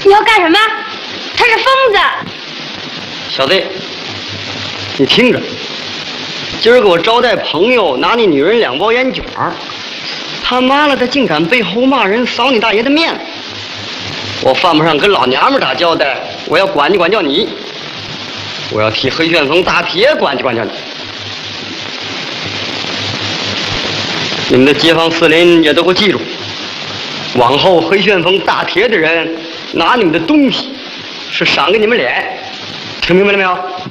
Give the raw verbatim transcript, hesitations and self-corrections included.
你要干什么？他是疯子！ 小子，你听着，今儿个我招待朋友，拿你女人两包烟卷儿，他妈了，他竟敢背后骂人，扫你大爷的面！我犯不上跟老娘们打交道，我要管教管教你，我要替黑旋风大铁管教管教你。你们的街坊四邻也都给我记住，往后黑旋风大铁的人拿你们的东西，是赏给你们脸，听明白了没有？